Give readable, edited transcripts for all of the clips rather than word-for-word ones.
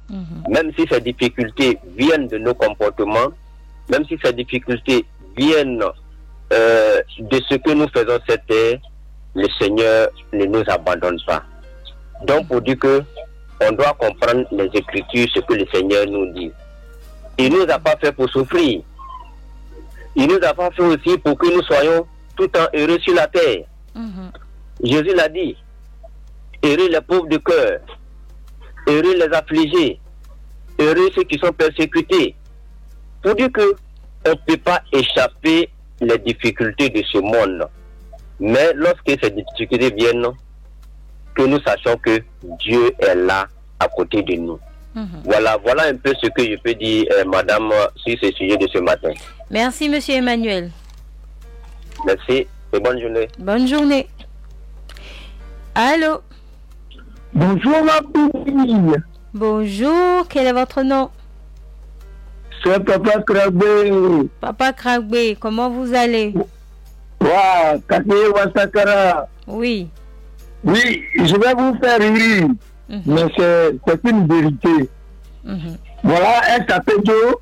Même si ces difficultés viennent de nos comportements, même si ces difficultés viennent de ce que nous faisons cette terre, le Seigneur ne nous abandonne pas. Donc, pour dire que on doit comprendre les Écritures, ce que le Seigneur nous dit. Il ne nous a pas fait pour souffrir. Il nous a pas fait aussi pour que nous soyons tout le temps heureux sur la terre. Jésus l'a dit. Heureux les pauvres de cœur, heureux les affligés, heureux ceux qui sont persécutés. Pour dire que on ne peut pas échapper les difficultés de ce monde. Mais lorsque ces difficultés viennent, que nous sachions que Dieu est là à côté de nous. Voilà un peu ce que je peux dire, madame, sur ce sujet de ce matin. Merci, monsieur Emmanuel. Merci et bonne journée. Bonne journée. Allô? Bonjour ma fille. Bonjour, quel est votre nom? C'est Papa Krabé. Papa Krabé, comment vous allez? Waouh, Kakeye Wasakara. Oui. Oui, je vais vous faire rire, mais c'est une vérité. Voilà un tapé d'eau.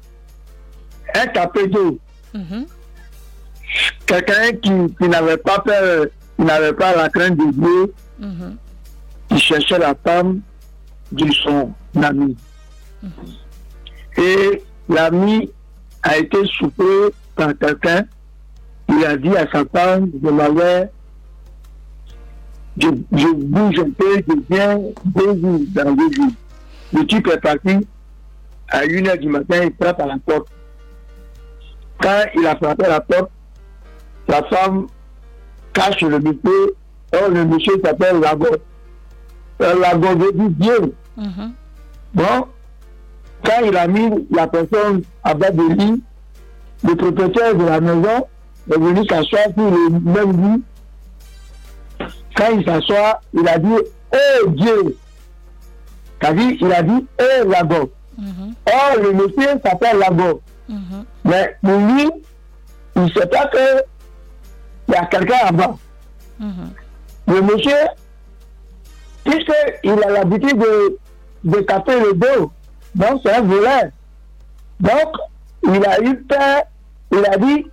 Quelqu'un qui n'avait pas peur, qui n'avait pas la crainte de Dieu, qui cherchait la femme de son ami. Et l'ami a été soufflé par quelqu'un. Il a dit à sa femme, je bouge un peu, je viens 2 jours dans 2 jours. Le type est parti à 1h du matin, il frappe à la porte. Quand il a frappé à la porte, la femme cache le monsieur. Oh, le monsieur s'appelle Lago. Lago veut dire Dieu. Bon, quand il a mis la personne à bas de lit, le propriétaire de la maison est venu s'asseoir sur le même lit. Quand il s'assoit, il a dit oh Dieu. C'est-à-dire, il a dit oh Lago. Or, le monsieur s'appelle Lago. Mais pour lui, il ne sait pas qu'il y a quelqu'un là-bas. Le monsieur, puisqu'il a l'habitude de taper le dos, donc c'est un voleur. Donc, il a eu peur, il a dit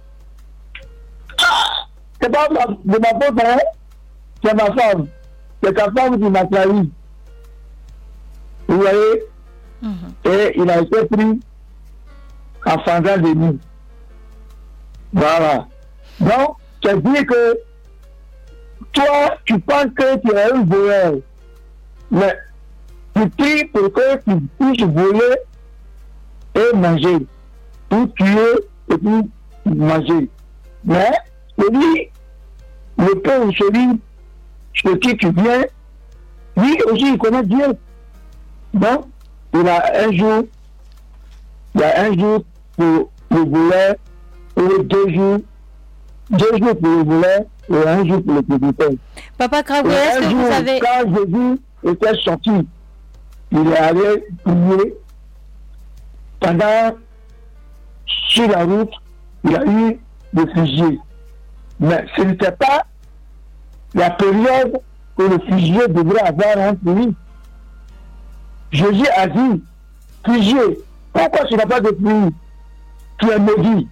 c'est pas de ma faute, hein? C'est ma femme. C'est ta femme qui m'a trahi. Vous voyez? Et il a été pris en faisant de nuit. Voilà. Donc, c'est dire que toi, tu penses que tu es un voleur. Mais tu pries pour que tu puisses voler et manger. Pour tuer et pour manger. Mais, celui, le pauvre, celui chez qui tu viens, lui aussi, il connaît Dieu. Donc, il y a un jour pour le voleur, et 2 jours pour le voleur, et 1 jour pour le prédicateur. Papa Krabé, est-ce que vous avez... Quand Jésus était sorti, il est allé prier. Pendant, sur la route, il a eu des fusillés. Mais ce n'était pas la période que le fusillé devrait avoir entre lui. Jésus a dit, fusillé, pourquoi tu n'as pas de pluie? Tu es maudit.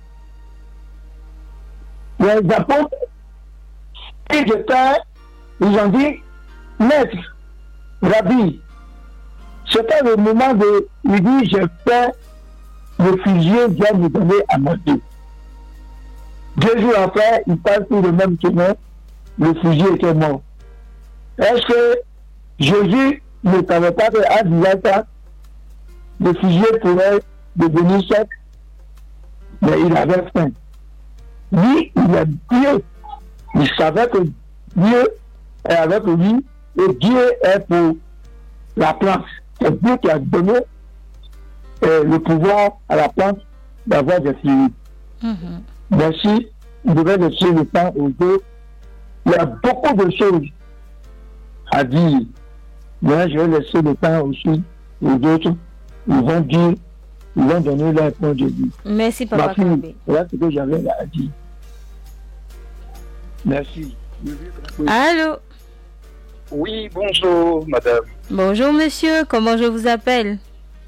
Les apôtres, ils ils ont dit, maître, rabbi, c'était le moment de lui dire, j'ai fait le fusillé vient me donner à manger. 2 jours après, il passe sur le même chemin, le fusillé était mort. Est-ce que Jésus ne savait pas qu'en disant ça, le fusillé pourrait devenir sec? Mais il avait faim. Lui, il est Dieu. Il savait que Dieu est avec lui et Dieu est pour la plante. C'est Dieu qui a donné le pouvoir à la plante d'avoir des fruits. Merci. Il devait laisser le temps aux autres. Il y a beaucoup de choses à dire. Mais je vais laisser le temps aussi aux autres. Ils vont dire, ils vont donner leur point de vue. Merci, Papa Krabé. Voilà ce que j'avais à dire. Merci. Allô? Oui, bonjour, madame. Bonjour, monsieur. Comment je vous appelle?